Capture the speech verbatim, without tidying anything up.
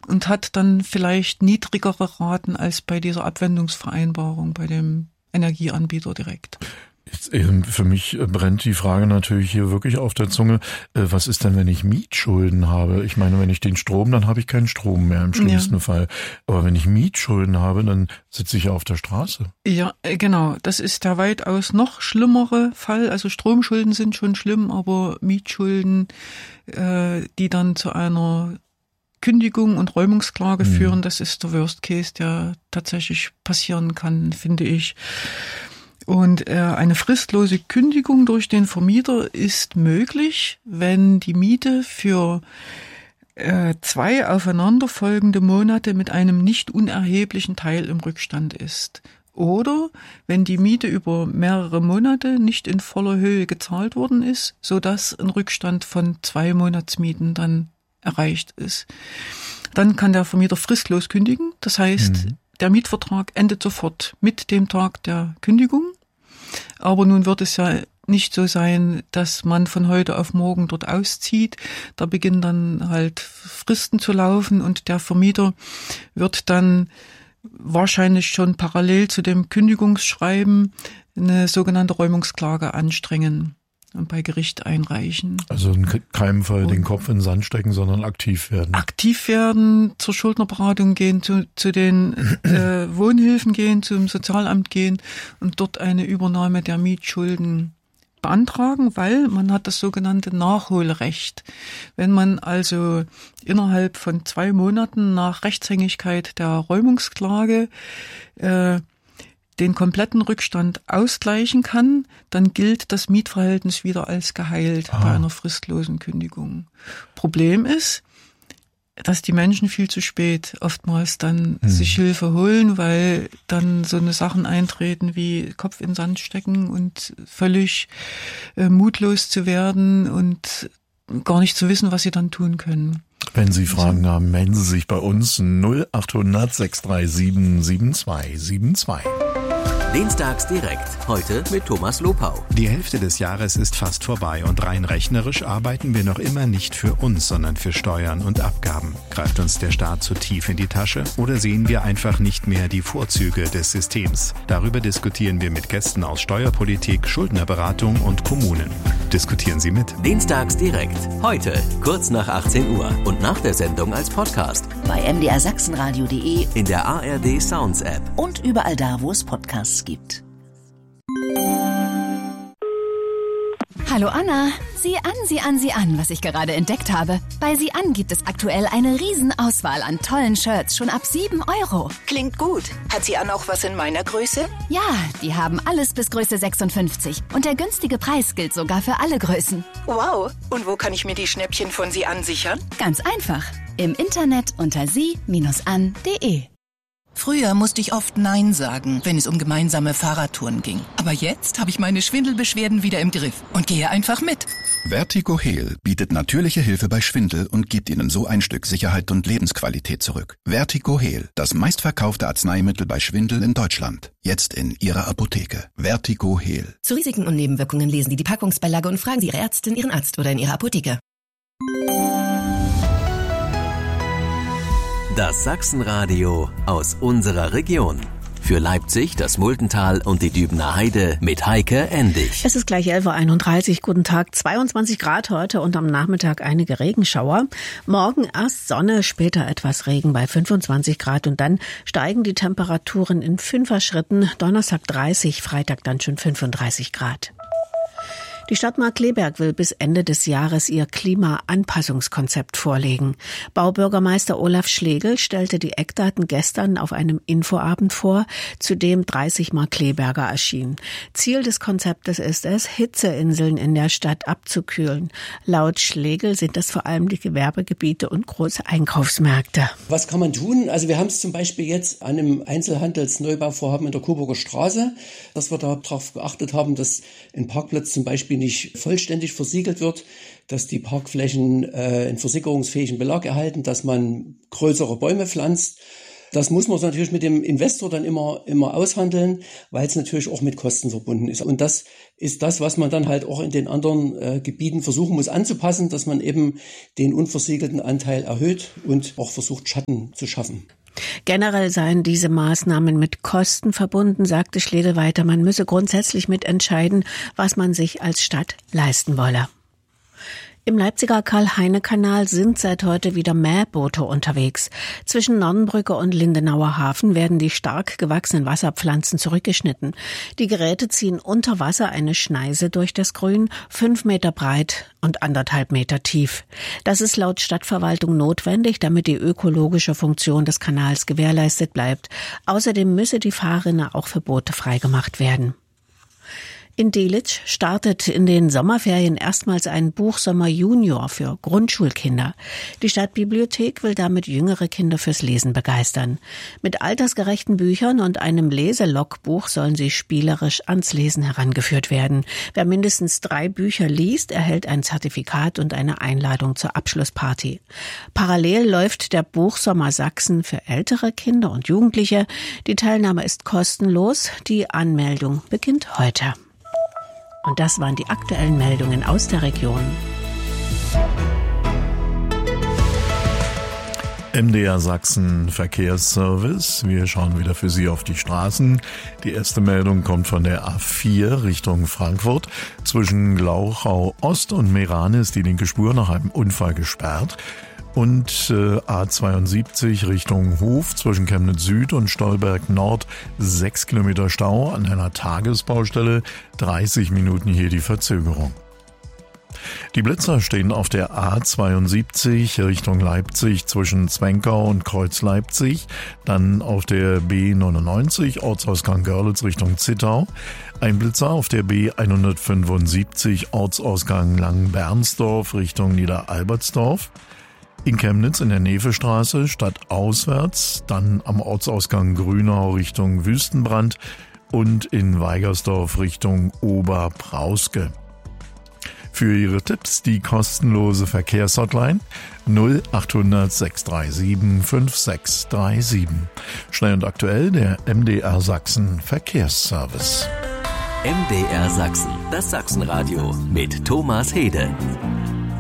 und hat dann vielleicht niedrigere Raten als bei dieser Abwendungsvereinbarung bei dem Energieanbieter direkt. Jetzt, für mich brennt die Frage natürlich hier wirklich auf der Zunge, was ist denn, wenn ich Mietschulden habe? Ich meine, wenn ich den Strom, dann habe ich keinen Strom mehr im schlimmsten ja. Fall. Aber wenn ich Mietschulden habe, dann sitze ich ja auf der Straße. Ja, genau. Das ist der weitaus noch schlimmere Fall. Also Stromschulden sind schon schlimm, aber Mietschulden, äh, die dann zu einer Kündigung und Räumungsklage hm. führen, das ist der Worst Case, der tatsächlich passieren kann, finde ich. Und äh, eine fristlose Kündigung durch den Vermieter ist möglich, wenn die Miete für äh, zwei aufeinanderfolgende Monate mit einem nicht unerheblichen Teil im Rückstand ist. Oder wenn die Miete über mehrere Monate nicht in voller Höhe gezahlt worden ist, sodass ein Rückstand von zwei Monatsmieten dann erreicht ist. Dann kann der Vermieter fristlos kündigen. Das heißt, mhm. der Mietvertrag endet sofort mit dem Tag der Kündigung. Aber nun wird es ja nicht so sein, dass man von heute auf morgen dort auszieht. Da beginnen dann halt Fristen zu laufen und der Vermieter wird dann wahrscheinlich schon parallel zu dem Kündigungsschreiben eine sogenannte Räumungsklage anstrengen und bei Gericht einreichen. Also in keinem Fall und den Kopf in den Sand stecken, sondern aktiv werden. Aktiv werden, zur Schuldnerberatung gehen, zu, zu den äh, Wohnhilfen gehen, zum Sozialamt gehen und dort eine Übernahme der Mietschulden beantragen, weil man hat das sogenannte Nachholrecht. Wenn man also innerhalb von zwei Monaten nach Rechtshängigkeit der Räumungsklage äh, den kompletten Rückstand ausgleichen kann, dann gilt das Mietverhältnis wieder als geheilt ah. bei einer fristlosen Kündigung. Problem ist, dass die Menschen viel zu spät oftmals dann hm. sich Hilfe holen, weil dann so eine Sachen eintreten wie Kopf in den Sand stecken und völlig äh, mutlos zu werden und gar nicht zu wissen, was sie dann tun können. Wenn Sie Fragen also. haben, melden Sie sich bei uns null achthundert sechs drei sieben sieben zwei sieben zwei. Dienstags direkt, heute mit Thomas Lopau. Die Hälfte des Jahres ist fast vorbei und rein rechnerisch arbeiten wir noch immer nicht für uns, sondern für Steuern und Abgaben. Greift uns der Staat zu tief in die Tasche oder sehen wir einfach nicht mehr die Vorzüge des Systems? Darüber diskutieren wir mit Gästen aus Steuerpolitik, Schuldnerberatung und Kommunen. Diskutieren Sie mit. Dienstags direkt, heute kurz nach achtzehn Uhr und nach der Sendung als Podcast. Bei m d r sachsenradio punkt d e, in der A R D Sounds App und überall da, wo es Podcasts gibt. Hallo Anna, sieh an, sieh an, sieh an, was ich gerade entdeckt habe. Bei Sieh an gibt es aktuell eine Riesenauswahl an tollen Shirts, schon ab sieben Euro. Klingt gut. Hat Sie an auch was in meiner Größe? Ja, die haben alles bis Größe sechsundfünfzig. Und der günstige Preis gilt sogar für alle Größen. Wow. Und wo kann ich mir die Schnäppchen von Sie an sichern? Ganz einfach. Im Internet unter sie an punkt de. Früher musste ich oft Nein sagen, wenn es um gemeinsame Fahrradtouren ging. Aber jetzt habe ich meine Schwindelbeschwerden wieder im Griff und gehe einfach mit. Vertigo Heal bietet natürliche Hilfe bei Schwindel und gibt Ihnen so ein Stück Sicherheit und Lebensqualität zurück. Vertigo Heal, das meistverkaufte Arzneimittel bei Schwindel in Deutschland. Jetzt in Ihrer Apotheke. Vertigo Heal. Zu Risiken und Nebenwirkungen lesen Sie die Packungsbeilage und fragen Sie Ihre Ärztin, Ihren Arzt oder in Ihrer Apotheke. Das Sachsenradio aus unserer Region. Für Leipzig, das Multental und die Dübener Heide mit Heike Endig. Es ist gleich elf Uhr einunddreißig. Guten Tag. zweiundzwanzig Grad heute und am Nachmittag einige Regenschauer. Morgen erst Sonne, später etwas Regen bei fünfundzwanzig Grad und dann steigen die Temperaturen in Fünfer-Schritten. Donnerstag dreißig, Freitag dann schon fünfunddreißig Grad. Die Stadt Markkleeberg will bis Ende des Jahres ihr Klimaanpassungskonzept vorlegen. Baubürgermeister Olaf Schlegel stellte die Eckdaten gestern auf einem Infoabend vor, zu dem dreißig Markkleeberger erschienen. Ziel des Konzeptes ist es, Hitzeinseln in der Stadt abzukühlen. Laut Schlegel sind das vor allem die Gewerbegebiete und große Einkaufsmärkte. Was kann man tun? Also wir haben es zum Beispiel jetzt an einem Einzelhandelsneubauvorhaben in der Coburger Straße, dass wir darauf geachtet haben, dass ein Parkplatz zum Beispiel nicht vollständig versiegelt wird, dass die Parkflächen äh, einen versickerungsfähigen Belag erhalten, dass man größere Bäume pflanzt Das muss man natürlich mit dem Investor dann immer, immer aushandeln, weil es natürlich auch mit Kosten verbunden ist. Und das ist das, was man dann halt auch in den anderen äh, Gebieten versuchen muss anzupassen, dass man eben den unversiegelten Anteil erhöht und auch versucht, Schatten zu schaffen. Generell seien diese Maßnahmen mit Kosten verbunden, sagte Schlede weiter. Man müsse grundsätzlich mitentscheiden, was man sich als Stadt leisten wolle. Im Leipziger Karl-Heine-Kanal sind seit heute wieder Mähboote unterwegs. Zwischen Nonnenbrücke und Lindenauer Hafen werden die stark gewachsenen Wasserpflanzen zurückgeschnitten. Die Geräte ziehen unter Wasser eine Schneise durch das Grün, fünf Meter breit und anderthalb Meter tief. Das ist laut Stadtverwaltung notwendig, damit die ökologische Funktion des Kanals gewährleistet bleibt. Außerdem müsse die Fahrrinne auch für Boote freigemacht werden. In Delitzsch startet in den Sommerferien erstmals ein Buchsommer Junior für Grundschulkinder. Die Stadtbibliothek will damit jüngere Kinder fürs Lesen begeistern. Mit altersgerechten Büchern und einem Leselogbuch sollen sie spielerisch ans Lesen herangeführt werden. Wer mindestens drei Bücher liest, erhält ein Zertifikat und eine Einladung zur Abschlussparty. Parallel läuft der Buchsommer Sachsen für ältere Kinder und Jugendliche. Die Teilnahme ist kostenlos. Die Anmeldung beginnt heute. Und das waren die aktuellen Meldungen aus der Region. M D R Sachsen Verkehrsservice. Wir schauen wieder für Sie auf die Straßen. Die erste Meldung kommt von der A vier Richtung Frankfurt. Zwischen Glauchau Ost und Meran ist die linke Spur nach einem Unfall gesperrt. Und äh, A zweiundsiebzig Richtung Hof zwischen Chemnitz Süd und Stolberg Nord sechs Kilometer Stau an einer Tagesbaustelle, dreißig Minuten hier die Verzögerung. Die Blitzer stehen auf der A zweiundsiebzig Richtung Leipzig zwischen Zwenkau und Kreuz Leipzig, dann auf der B neunundneunzig Ortsausgang Görlitz Richtung Zittau, ein Blitzer auf der B hundertfünfundsiebzig Ortsausgang Langenbernsdorf Richtung Niederalbertsdorf, in Chemnitz in der Nevestraße stadtauswärts, dann am Ortsausgang Grünau Richtung Wüstenbrand und in Weigersdorf Richtung Oberbrauske. Für Ihre Tipps die kostenlose Verkehrshotline null achthundert sechs drei sieben fünf sechs drei sieben. Schnell und aktuell der M D R Sachsen Verkehrsservice. M D R Sachsen, das Sachsenradio mit Thomas Hede.